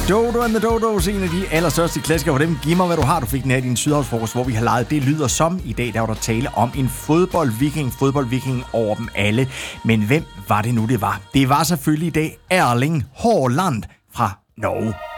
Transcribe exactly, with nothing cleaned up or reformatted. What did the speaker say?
Dodo and the Dodos, en af de allerstørste klassikere for dem. Giv mig, hvad du har. Du fik den her i din Sydhavsfrokost, hvor vi har lejet Det lyder som. I dag der var der tale om en fodboldviking, fodboldviking over dem alle. Men hvem var det nu, det var? Det var selvfølgelig i dag Erling Haaland fra Norge.